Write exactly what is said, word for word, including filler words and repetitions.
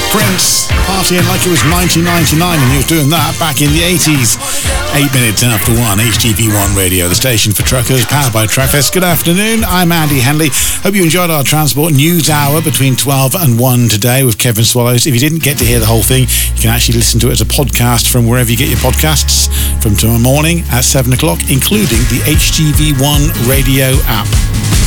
Prince, partying like it was nineteen ninety-nine, and he was doing that back in the eighties. Eight minutes after one, H G V one Radio, the station for truckers, powered by Truckfest. Good afternoon, I'm Andy Henley. Hope you enjoyed our Transport News Hour between twelve and one today with Kevin Swallows. If you didn't get to hear the whole thing, you can actually listen to it as a podcast from wherever you get your podcasts from tomorrow morning at seven o'clock, including the H G V one Radio app.